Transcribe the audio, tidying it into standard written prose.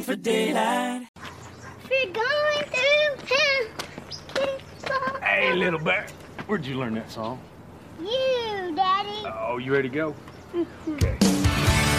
for daylight. We're going through town. Hey, little bear. Where'd you learn that song? You, Daddy. Oh, you ready to go? Okay.